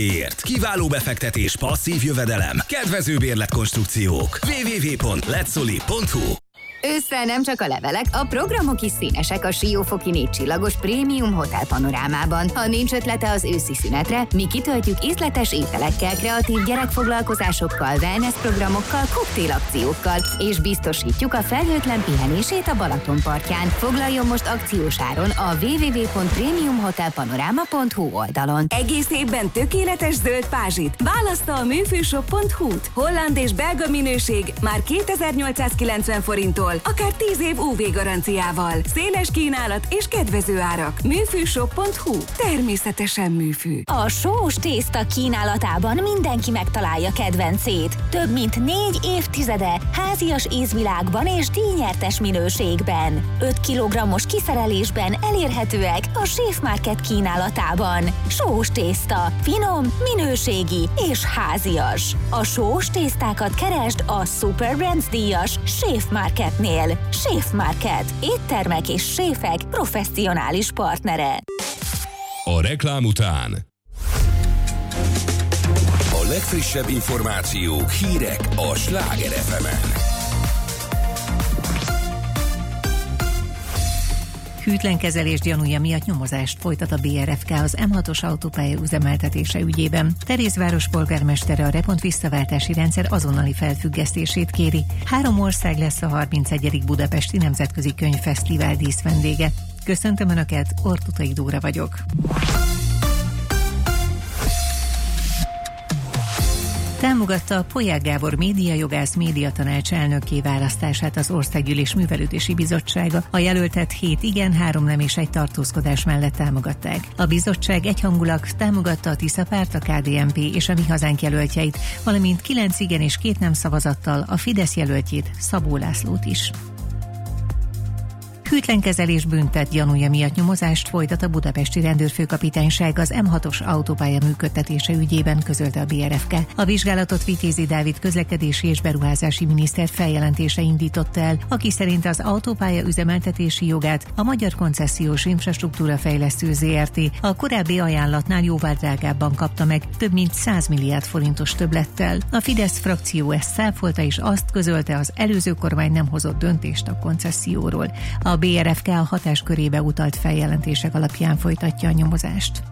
Kiváló befektetés, passzív jövedelem, kedvező bérletkonstrukciók. www.letsoli.hu. Ősszel nem csak a levelek, a programok is színesek a Siófoki 4 csillagos prémium hotel panorámában. Ha nincs ötlete az őszi szünetre, mi kitöltjük ízletes ételekkel, kreatív gyerekfoglalkozásokkal, wellness programokkal, koktélakciókkal, és biztosítjuk a felhőtlen pihenését a Balaton partján. Foglaljon most akciós áron a www.premiumhotelpanorama.hu oldalon. Egész évben tökéletes zöld pázsit. Választa a műfőshop.hu-t. Holland és belga minőség már 2890 forinttól, akár 10 év UV garanciával. Széles kínálat és kedvező árak. Műfőshop.hu. Természetesen műfű. A sós tészta kínálatában mindenki megtalálja kedvencét. Több mint 4 évtizede házias ízvilágban és díjnyertes minőségben. 5 kg-os kiszerelésben elérhetőek a Chef Market kínálatában. Sós tészta. Finom, minőségi és házias. A sós tésztákat keresd a Super Brands díjas Chef Marketnél. Chef Market. Éttermek és séfek professzionális partnere. A reklám után a legfrissebb információk, hírek a Sláger FM-en. Hűtlen kezelés gyanúja miatt nyomozást folytat a BRFK az M6-os autópálya üzemeltetése ügyében. Terézváros polgármestere a repont visszaváltási rendszer azonnali felfüggesztését kéri. 3 ország lesz a 31. Budapesti Nemzetközi Könyvfesztivál díszvendége. Köszöntöm Önöket, Ortutai Dóra vagyok. Támogatta a Polyák Gábor médiajogász médiatanács elnökké választását az Országgyűlés Művelődési Bizottsága. A jelöltet 7 igen, 3 nem és 1 tartózkodás mellett támogatták. A bizottság egyhangulag támogatta a Tisza Párt, a KDNP és a Mi Hazánk jelöltjeit, valamint 9 igen és 2 nem szavazattal a Fidesz jelöltjét, Szabó Lászlót is. Hűtlenkezelés büntet gyanúja miatt nyomozást folytat a budapesti rendőrfőkapitányság az M6-os autópálya működtetése ügyében, közölte a BRFK. A vizsgálatot Vitézi Dávid közlekedési és beruházási miniszter feljelentése indította el, aki szerint az autópálya üzemeltetési jogát a Magyar Koncesziós Infrastruktúra Fejlesztő Zrt. a korábbi ajánlatnál jóval drágábban kapta meg, több mint 100 milliárd forintos többlettel. A Fidesz frakció ezt cáfolta és azt közölte, az előző kormány nem hozott döntést a koncesszióról. A BRFK a hatáskörébe utalt feljelentések alapján folytatja a nyomozást.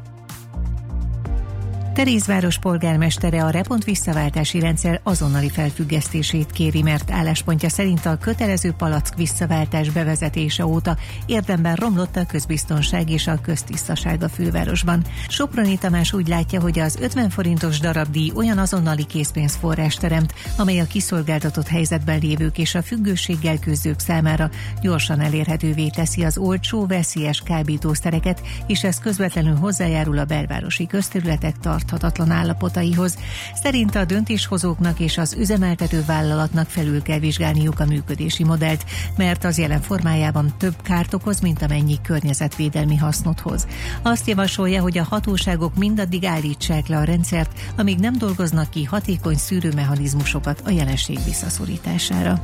Terézváros polgármestere a repont visszaváltási rendszer azonnali felfüggesztését kéri, mert álláspontja szerint a kötelező palack visszaváltás bevezetése óta érdemben romlott a közbiztonság és a köztisztaság a fővárosban. Soproni Tamás úgy látja, hogy az 50 forintos darabdíj olyan azonnali készpénzforrás teremt, amely a kiszolgáltatott helyzetben lévők és a függőséggel küzdők számára gyorsan elérhetővé teszi az olcsó, veszélyes kábítószereket, és ez közvetlenül hozzájárul a belvárosi közterületek tarthatatlan állapotaihoz. Szerint a döntéshozóknak és az üzemeltető vállalatnak felül kell vizsgálniuk a működési modellt, mert az jelen formájában több kárt okoz, mint amennyi környezetvédelmi hasznot hoz. Azt javasolja, hogy a hatóságok mindaddig állítsák le a rendszert, amíg nem dolgoznak ki hatékony szűrőmechanizmusokat a jelenség visszaszorítására.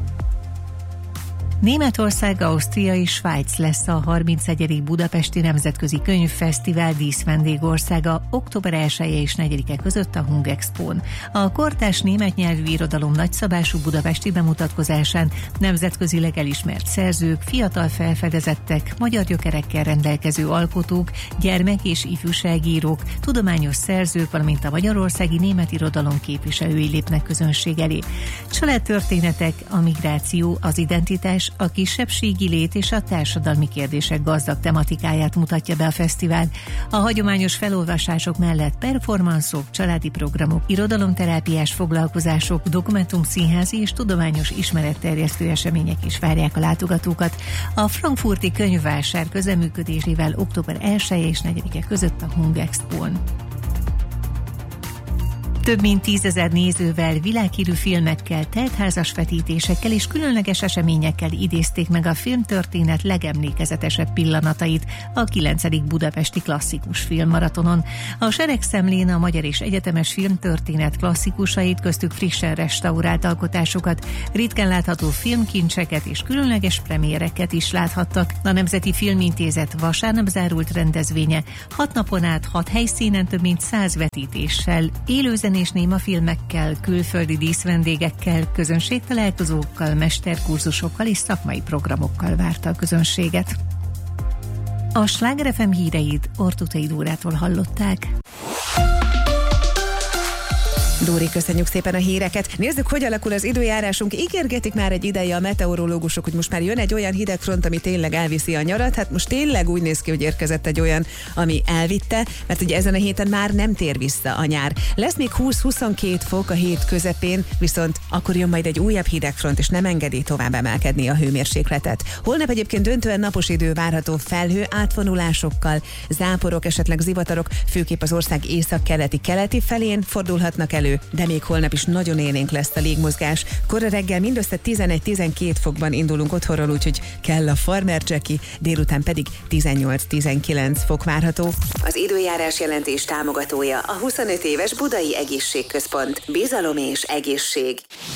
Németország, Ausztria és Svájc lesz a 31. Budapesti Nemzetközi Könyvfesztivál díszvendégországa október 1-e és 4-e között a Hungexpón. A kortárs német nyelvű irodalom nagyszabású budapesti bemutatkozásán nemzetközileg elismert szerzők, fiatal felfedezettek, magyar gyökerekkel rendelkező alkotók, gyermek- és ifjúságírók, tudományos szerzők, valamint a magyarországi német irodalom képviselői lépnek közönség elé. Családtörténetek, a migráció, az identitás, a kisebbségi lét és a társadalmi kérdések gazdag tematikáját mutatja be a fesztivál. A hagyományos felolvasások mellett performanszok, családi programok, irodalomterápiás foglalkozások, dokumentumszínházi és tudományos ismeretterjesztő események is várják a látogatókat. A frankfurti könyvvásár közreműködésével október 1-e és 4-e között a Hungexpón. Több mint 10 000 nézővel, világhírű filmekkel, teltházas vetítésekkel és különleges eseményekkel idézték meg a filmtörténet legemlékezetesebb pillanatait a 9. budapesti klasszikus filmmaratonon. A seregszemlén a magyar és egyetemes filmtörténet klasszikusait, köztük frissen restaurált alkotásokat, ritkán látható filmkincseket és különleges premiereket is láthattak. A Nemzeti Filmintézet vasárnap zárult rendezvénye 6 napon át 6 helyszínen több mint 100 vetítéssel, élőzenés némafilmekkel, külföldi díszvendégekkel, közönségtalálkozókkal, mesterkurzusokkal és szakmai programokkal várta a közönséget. A Sláger FM híreit Ortutai Dórától hallották. Dóri, köszönjük szépen a híreket. Nézzük, hogy alakul az időjárásunk. Ígérgetik már egy ideje a meteorológusok, hogy most már jön egy olyan hidegfront, ami tényleg elviszi a nyarat. Hát most tényleg úgy néz ki, hogy érkezett egy olyan, ami elvitte, mert ugye ezen a héten már nem tér vissza a nyár. Lesz még 20-22 fok a hét közepén, viszont akkor jön majd egy újabb hidegfront, és nem engedi tovább emelkedni a hőmérsékletet. Holnap egyébként döntően napos idő várható, felhő átvonulásokkal, záporok, esetleg zivatarok, főképp az ország északkeleti felén fordulhatnak elő, de még holnap is nagyon élénk lesz a légmozgás. Kora reggel mindössze 11-12 fokban indulunk otthonról, úgyhogy kell a farmer jackie, délután pedig 18-19 fok várható. Az időjárás jelentés támogatója a 25 éves Budai Egészségközpont. Bizalom és egészség.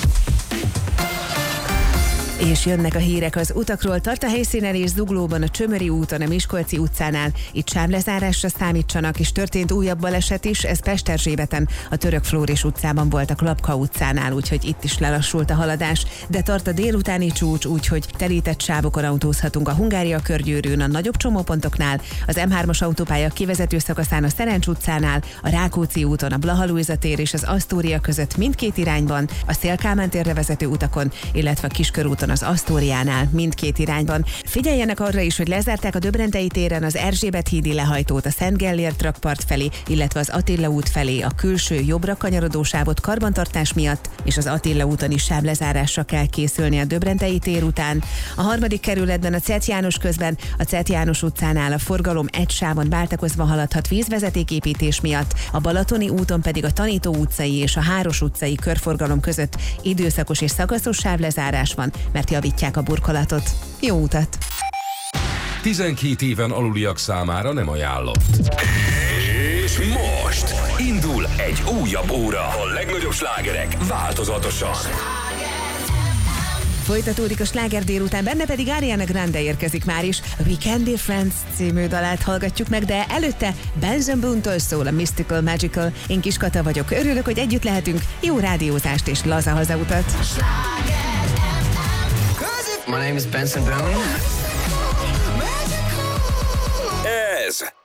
És jönnek a hírek az utakról. Tart a helyszínen és Zuglóban, a Csömöri úton, a Miskolci utcánál. Itt sávlezárásra számítsanak, és történt újabb baleset is. Ez Pesterzsébeten, a Török Flóris utcában volt a Klapka utcánál, úgyhogy itt is lelassult a haladás. De tart a délutáni csúcs, úgyhogy telített sávokon autózhatunk a Hungária körgyűrűn, a nagyobb csomópontoknál, az M3-as autópálya kivezető szakaszán, a Szerencs utcánál, a Rákóczi úton, a Blaha Lujza tér és az Asztória között mindkét irányban, a Széll-Kálmán térre vezető utakon, illetve a Kiskörúton az Asztóriánál mindkét irányban. Figyeljenek arra is, hogy lezárták a Döbrentei téren az Erzsébet hídi lehajtót a Szent Gellért rakpart felé, illetve az Attila út felé a külső jobbra kanyarodó sávot karbantartás miatt, és az Attila úton is sávlezárásra kell készülni a Döbrentei tér után. A 3. kerületben a Czech János közben a Czech János utcánál a forgalom egy sávon váltakozva haladhat vízvezetéképítés miatt, a Balatoni úton pedig a Tanító utcai és a Háros utcai körforgalom között időszakos és szakaszos sávlezárás van, mert javítják a burkolatot. Jó utat! 12 éven aluliak számára nem ajánlott. És most indul egy újabb óra. A legnagyobb slágerek változatosan. Folytatódik a sláger délután, benne pedig Ariana Grande érkezik már is. A We Can Be Friends című dalát hallgatjuk meg, de előtte Benson Boone-tól szól a Mystical Magical. Én Kis Kata vagyok, örülök, hogy együtt lehetünk. Jó rádiózást és laza hazautat! My name is Benson Boone. Ez